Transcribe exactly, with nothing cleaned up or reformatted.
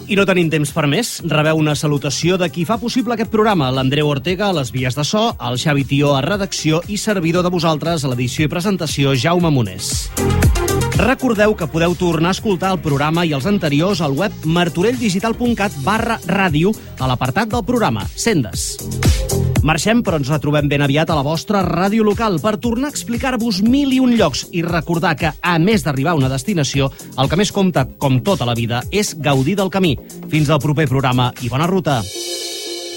I no tenim temps per més. Rebeu una salutació de qui fa possible aquest programa, l'Andreu Ortega a les vies de so, el Xavi Tió a redacció i servidor de vosaltres a l'edició i presentació, Jaume Monés. Recordeu que podeu tornar a escoltar el programa i els anteriors al web martorelldigital punt cat barra ràdio a l'apartat del programa, Sendes. Marxem, però ens retrobem ben aviat a la vostra ràdio local per tornar a explicar-vos mil i un llocs i recordar que, a més d'arribar a una destinació, el que més compta, com tota la vida, és gaudir del camí. Fins al proper programa i bona ruta!